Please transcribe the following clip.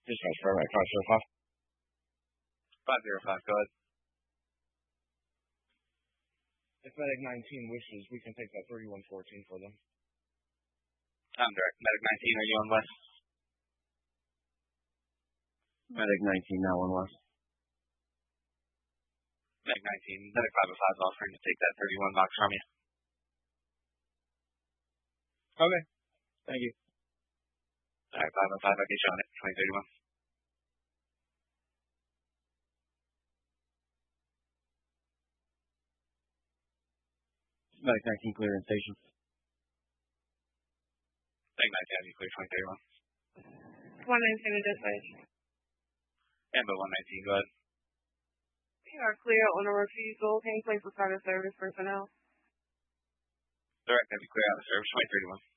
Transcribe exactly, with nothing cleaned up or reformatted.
Dispatch for right, five zero five. five zero five, go ahead. If Medic nineteen wishes, we can take that thirty-one fourteen for them. I'm direct. Medic nineteen, are you on West? Medic nineteen, now on West. Medic nineteen, Medic five oh five is offering to take that thirty-one box from you. Okay. Thank you. Alright, five oh five, I'll get you on it. twenty thirty-one. Medic nineteen, clear in station. Medic nineteen, have you clear twenty thirty-one? one nineteen in dispatch. Amber one nineteen, go ahead. You are clear on a refusal. Can you place the start of service personnel? Direct, have you clear out of service? twenty thirty-one.